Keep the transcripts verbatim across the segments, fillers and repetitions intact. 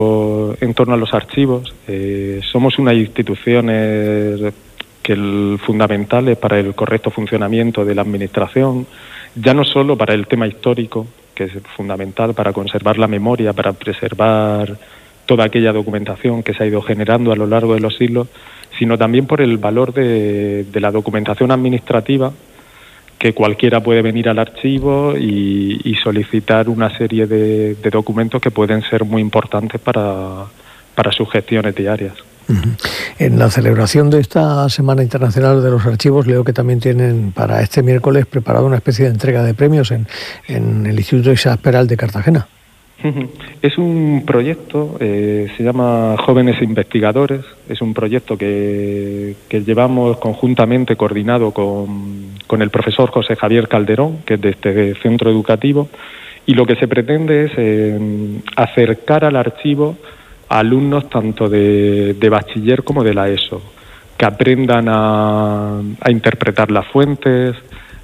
en torno a los archivos. Eh, somos unas instituciones que el fundamental es para el correcto funcionamiento de la administración, ya no solo para el tema histórico, que es fundamental para conservar la memoria, para preservar toda aquella documentación que se ha ido generando a lo largo de los siglos, sino también por el valor de, de la documentación administrativa, que cualquiera puede venir al archivo y, y solicitar una serie de, de documentos que pueden ser muy importantes para, para sus gestiones diarias. Uh-huh. En la celebración de esta Semana Internacional de los Archivos, leo que también tienen para este miércoles preparado una especie de entrega de premios en, en el Instituto Isaac Peral de Cartagena. Es un proyecto, eh, se llama Jóvenes Investigadores, es un proyecto que, que llevamos conjuntamente coordinado con, con el profesor José Javier Calderón, que es de este centro educativo, y lo que se pretende es eh, acercar al archivo a alumnos tanto de, de bachiller como de la ESO, que aprendan a, a interpretar las fuentes,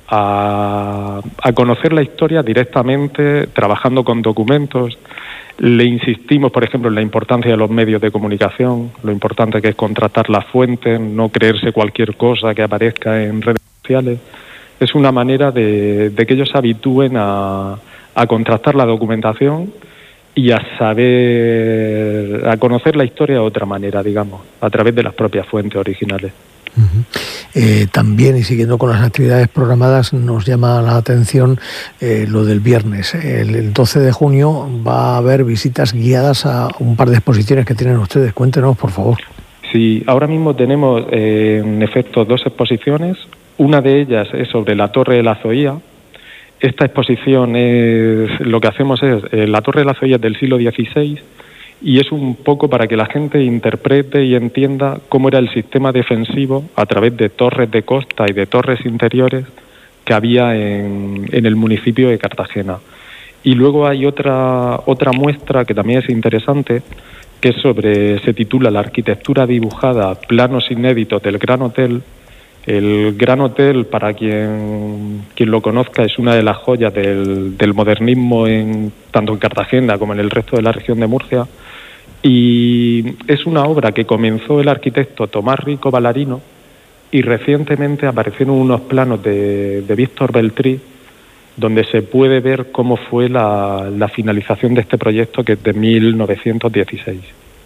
A, a conocer la historia directamente, trabajando con documentos. Le insistimos, por ejemplo, en la importancia de los medios de comunicación, lo importante que es contrastar las fuentes, no creerse cualquier cosa que aparezca en redes sociales. Es una manera de, de que ellos se habitúen a, a contrastar la documentación y a saber, a conocer la historia de otra manera, digamos, a través de las propias fuentes originales. Uh-huh. Eh, también, y siguiendo con las actividades programadas, nos llama la atención eh, lo del viernes. El, el doce de junio va a haber visitas guiadas a un par de exposiciones que tienen ustedes. Cuéntenos, por favor. Sí, ahora mismo tenemos eh, en efecto dos exposiciones. Una de ellas es sobre la Torre de la Zoía. Esta exposición es, lo que hacemos es, eh, la Torre de la Zoía es del siglo dieciséis, y es un poco para que la gente interprete y entienda cómo era el sistema defensivo a través de torres de costa y de torres interiores que había en, en el municipio de Cartagena. Y luego hay otra otra muestra que también es interesante, que es sobre, se titula La arquitectura dibujada, planos inéditos del Gran Hotel. El Gran Hotel, para quien, quien lo conozca, es una de las joyas del, del modernismo en, tanto en Cartagena como en el resto de la región de Murcia. Y es una obra que comenzó el arquitecto Tomás Rico Balarino, y recientemente aparecieron unos planos de, de Víctor Beltrí, donde se puede ver cómo fue la, la finalización de este proyecto, que es de mil novecientos dieciséis.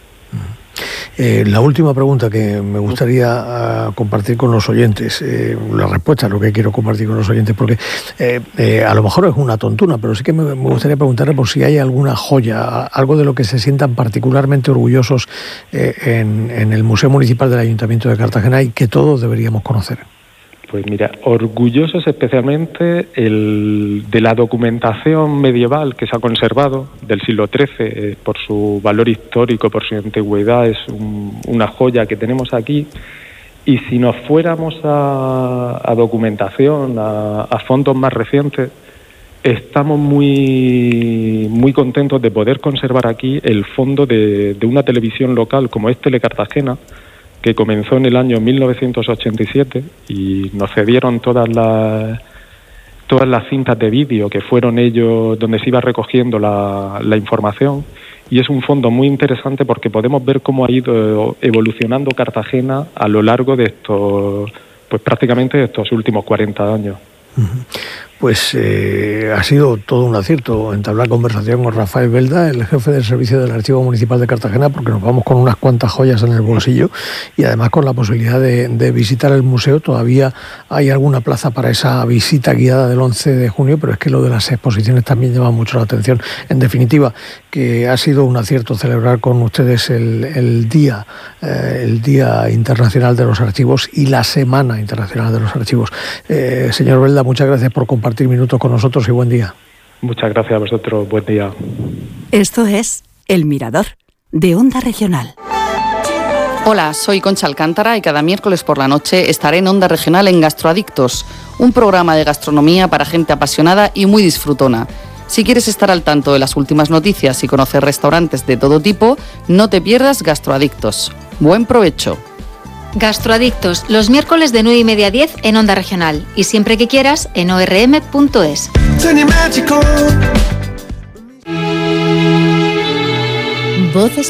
Eh, la última pregunta que me gustaría uh, compartir con los oyentes, eh, la respuesta a lo que quiero compartir con los oyentes, porque eh, eh, a lo mejor es una tontuna, pero sí que me, me gustaría preguntarle por si hay alguna joya, algo de lo que se sientan particularmente orgullosos eh, en, en el Museo Municipal del Ayuntamiento de Cartagena y que todos deberíamos conocer. Pues mira, orgullosos especialmente el, de la documentación medieval que se ha conservado del siglo trece, eh, por su valor histórico, por su antigüedad, es un, una joya que tenemos aquí. Y si nos fuéramos a, a documentación, a, a fondos más recientes, estamos muy, muy contentos de poder conservar aquí el fondo de, de una televisión local como es Telecartagena, que comenzó en el año mil novecientos ochenta y siete, y nos cedieron todas las todas las cintas de vídeo que fueron ellos donde se iba recogiendo la, la información, y es un fondo muy interesante porque podemos ver cómo ha ido evolucionando Cartagena a lo largo de estos, pues prácticamente de estos últimos cuarenta años. Uh-huh. Pues eh, ha sido todo un acierto entablar conversación con Rafael Belda, el jefe del servicio del Archivo Municipal de Cartagena, porque nos vamos con unas cuantas joyas en el bolsillo y además con la posibilidad de, de visitar el museo. Todavía hay alguna plaza para esa visita guiada del once de junio, pero es que lo de las exposiciones también llama mucho la atención. En definitiva, que ha sido un acierto celebrar con ustedes el, el día, eh, el Día Internacional de los Archivos y la Semana Internacional de los Archivos. Eh, señor Belda, muchas gracias por compartir minutos con nosotros y buen día. Muchas gracias a vosotros, buen día. Esto es El Mirador, de Onda Regional. Hola, soy Concha Alcántara y cada miércoles por la noche estaré en Onda Regional en Gastroadictos, un programa de gastronomía para gente apasionada y muy disfrutona. Si quieres estar al tanto de las últimas noticias y conocer restaurantes de todo tipo, no te pierdas Gastroadictos. Buen provecho. Gastroadictos, los miércoles de nueve y media a diez en Onda Regional y siempre que quieras en o erre eme punto es. Voces